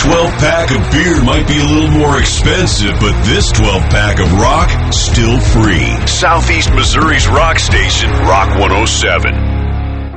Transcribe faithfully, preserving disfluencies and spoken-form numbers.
twelve-pack of beer might be a little more expensive, but this twelve-pack of rock, still free. Southeast Missouri's rock station, Rock one oh seven.